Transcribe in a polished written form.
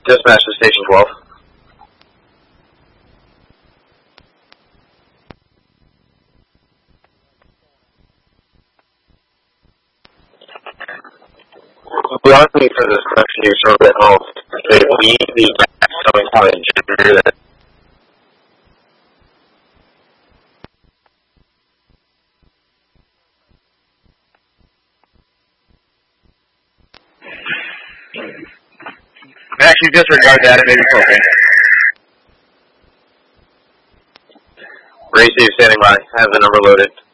Dispatch to Station 12. We are looking for this correction use or at home. They believe the gas coming from the generator that actually disregard that, it may be propane. Ray Steve standing by. Have the number loaded.